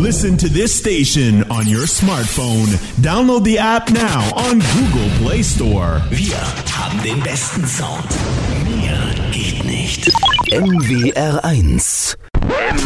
Listen to this station on your smartphone. Download the app now on Google Play Store. Wir haben den besten Sound. Mehr geht nicht. NWR 1